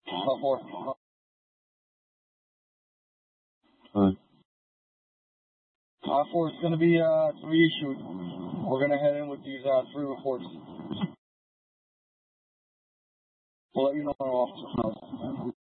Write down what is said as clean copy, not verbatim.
4. Huh. 4 is going to be 3 issued. We're going to head in with these 3 reports. We'll let you know, officer.